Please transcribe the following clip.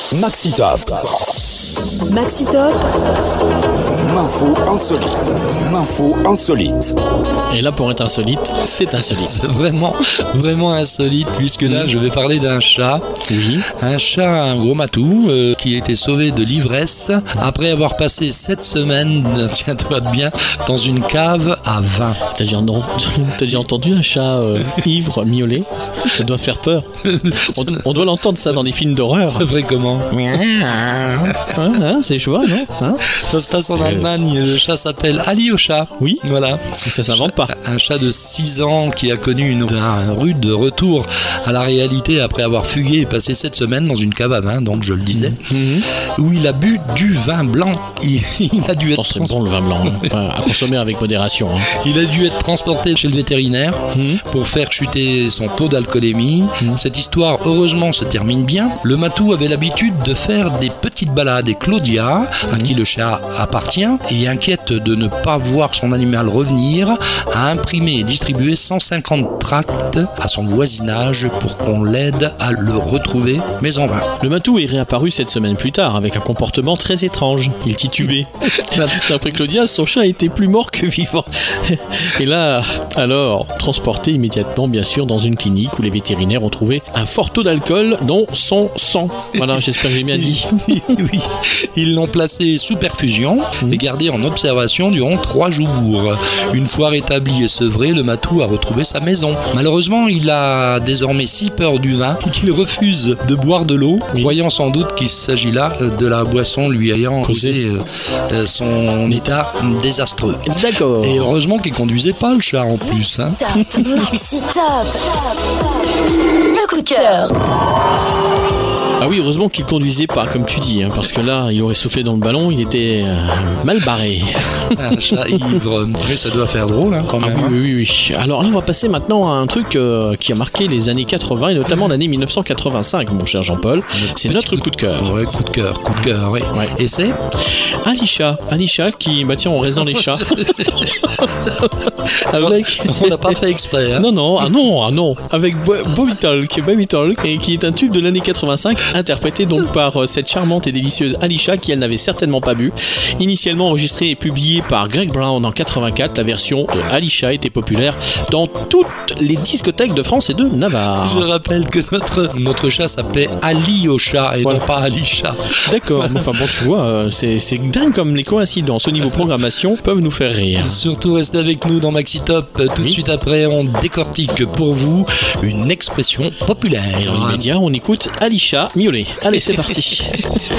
Maxi Top. Maxi Top. L'info insolite. Et là, pour être insolite, c'est insolite. C'est vraiment insolite, puisque là, je vais parler d'un chat. Oui. Un chat, un gros matou, qui a été sauvé de l'ivresse après avoir passé 7 semaines, tiens-toi bien, dans une cave à vin. T'as déjà entendu un chat ivre miauler? Ça doit faire peur. On doit l'entendre ça dans des films d'horreur. C'est vrai comment? C'est chouette, non? Ça se passe en Allemagne, le chat s'appelle Alyosha. Oui. Voilà. Ça s'invente pas. Un chat de 6 ans qui a connu un rude retour à la réalité après avoir fugué et passé 7 semaines dans une cave à vin, donc je le disais, où il a bu du vin blanc. Il a dû être c'est bon le vin blanc, à consommer avec modération. Il a dû être transporté chez le vétérinaire pour faire chuter son taux d'alcoolémie. Cette histoire, heureusement, se termine bien. Le matou avait l'habitude de faire des petites balades et Claudia, à qui le chat appartient, et inquiète de ne pas voir son animal revenir, a imprimé et distribué 150 tracts à son voisinage pour qu'on l'aide à le retrouver, mais en vain. Le matou est réapparu 7 semaines plus tard avec un comportement très étrange. Il titubait. D'après Claudia, son chat était plus mort que vivant. Et là, alors, transporté immédiatement, bien sûr, dans une clinique où les vétérinaires ont trouvé un fort taux d'alcool dans son sang. Voilà, j'espère que j'ai bien dit. Oui, ils l'ont placé sous perfusion et gardé en observation durant 3 jours. Une fois rétabli et sevré, le matou a retrouvé sa maison. Malheureusement, il a désormais si peur du vin qu'il refuse de boire de l'eau, croyant sans doute qu'il s'agit là de la boisson lui ayant causé son état désastreux. D'accord. Et heureusement qu'il conduisait pas le chat en plus. Maxi Top. Le coup de cœur. Ah oui, heureusement qu'il conduisait pas, comme tu dis, parce que là, il aurait soufflé dans le ballon, il était mal barré. Un chat ivre, mais ça doit faire drôle quand même. Oui. Alors là, on va passer maintenant à un truc qui a marqué les années 80 et notamment l'année 1985, mon cher Jean-Paul. C'est notre coup de cœur. Ouais, coup de cœur, oui. Ouais. Et c'est Alyosha qui, tiens, on reste dans les chats. On n'a pas fait exprès. Non. Avec Baby Talk, et qui est un tube de l'année 85, interprété donc par cette charmante et délicieuse Alyosha qui elle n'avait certainement pas bu. Initialement enregistrée et publiée par Greg Brown en 84, la version de Alyosha était populaire dans toutes les discothèques de France et de Navarre. Je rappelle que notre chat s'appelait Alyosha et non pas Alyosha. D'accord, enfin bon, tu vois, c'est dingue comme les coïncidences au niveau programmation peuvent nous faire rire. Surtout restez avec nous dans Maxi Top. Tout de suite après, on décortique pour vous une expression populaire. Dans l'immédiat, on écoute Alyosha miauler. Allez, c'est parti.